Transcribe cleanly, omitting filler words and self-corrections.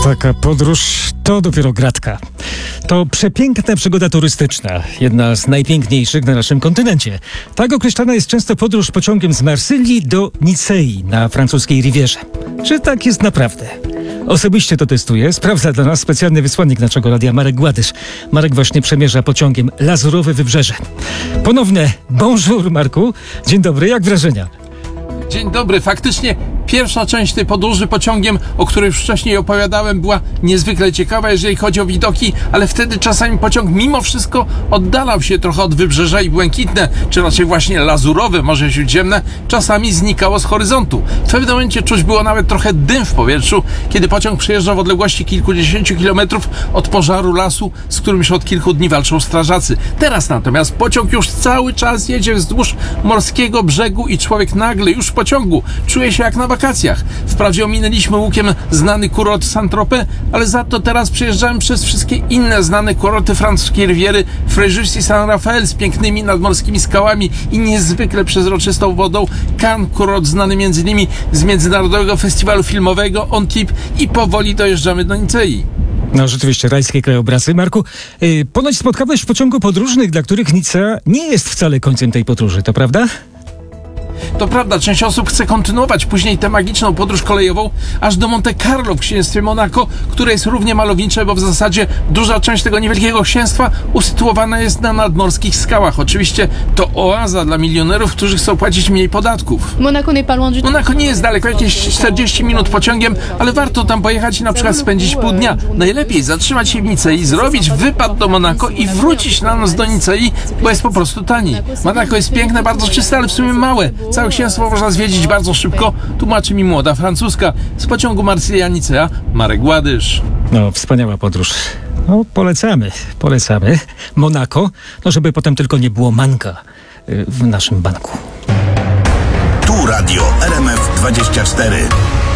Taka podróż to dopiero gratka. To przepiękna przygoda turystyczna, jedna z najpiękniejszych na naszym kontynencie. Tak określana jest często podróż pociągiem z Marsylii do Nicei na francuskiej Rivierze. Czy tak jest naprawdę? Osobiście to testuję. Sprawdza dla nas specjalny wysłannik naszego radia Marek Gładysz. Marek właśnie przemierza pociągiem Lazurowe Wybrzeże. Ponowne bonjour, Marku. Dzień dobry, jak wrażenia? Dzień dobry. Faktycznie pierwsza część tej podróży pociągiem, o której już wcześniej opowiadałem, była niezwykle ciekawa, jeżeli chodzi o widoki, ale wtedy czasami pociąg mimo wszystko oddalał się trochę od wybrzeża i błękitne, czy raczej właśnie lazurowe Morze Śródziemne czasami znikało z horyzontu. W pewnym momencie czuć było nawet trochę dym w powietrzu, kiedy pociąg przejeżdżał w odległości kilkudziesięciu kilometrów od pożaru lasu, z którym już od kilku dni walczą strażacy. Teraz natomiast pociąg już cały czas jedzie wzdłuż morskiego brzegu i człowiek nagle już w pociągu czuje się jak na wakacjach. Wprawdzie ominęliśmy łukiem znany kurort Saint-Tropez, ale za to teraz przejeżdżałem przez wszystkie inne znane kurorty francuskiej Riviery, Fréjus i Saint-Raphaël z pięknymi nadmorskimi skałami i niezwykle przezroczystą wodą, Cannes, kurort znany m.in. z Międzynarodowego Festiwalu Filmowego Antibes i powoli dojeżdżamy do Nicei. No rzeczywiście, rajskie krajobrazy. Marku, ponoć spotkałeś w pociągu podróżnych, dla których Nicea nie jest wcale końcem tej podróży, to prawda? To prawda, część osób chce kontynuować później tę magiczną podróż kolejową aż do Monte Carlo w księstwie Monako, które jest równie malownicze, bo w zasadzie duża część tego niewielkiego księstwa usytuowana jest na nadmorskich skałach. Oczywiście to oaza dla milionerów, którzy chcą płacić mniej podatków. Monako nie jest daleko, jakieś 40 minut pociągiem, ale warto tam pojechać i na przykład spędzić pół dnia. Najlepiej zatrzymać się w Nicei, zrobić wypad do Monako i wrócić na noc do Nicei, bo jest po prostu taniej. Monako jest piękne, bardzo czyste, ale w sumie małe. Całe księstwo można zwiedzić bardzo szybko, tłumaczy mi młoda Francuska. Z pociągu Marsylia-Nicea, Marek Gładysz. No, wspaniała podróż. No, polecamy. Monako, no żeby potem tylko nie było manka w naszym banku. Tu Radio RMF 24.